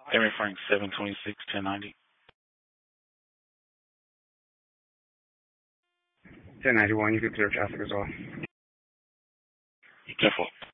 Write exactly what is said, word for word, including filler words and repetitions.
Henry Frank, seven twenty-six, ten ninety. ten ninety-one, you can clear traffic as well. ten four.